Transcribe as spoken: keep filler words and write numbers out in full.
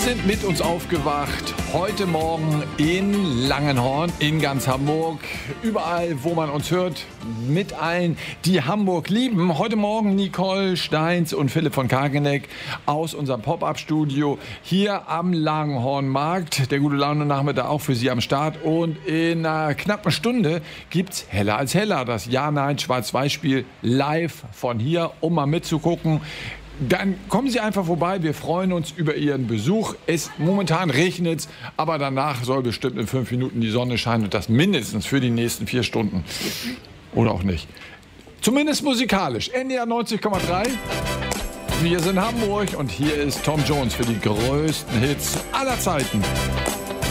sind mit uns aufgewacht. Heute Morgen in Langenhorn, in ganz Hamburg. Überall, wo man uns hört, mit allen, die Hamburg lieben. Heute Morgen Nicole Steins und Philipp von Kageneck aus unserem Pop-Up-Studio hier am Langenhornmarkt. Der gute Laune-Nachmittag auch für Sie am Start. Und in einer knappen Stunde gibt's Heller als Heller. Das Ja-Nein-Schwarz-Weiß-Spiel live von hier, um mal mitzugucken. Dann kommen Sie einfach vorbei. Wir freuen uns über Ihren Besuch. Es momentan regnet es, aber danach soll bestimmt in fünf Minuten die Sonne scheinen und das mindestens für die nächsten vier Stunden. Oder auch nicht. Zumindest musikalisch. N D R neunzig Komma drei. Wir sind Hamburg und hier ist Tom Jones für die größten Hits aller Zeiten.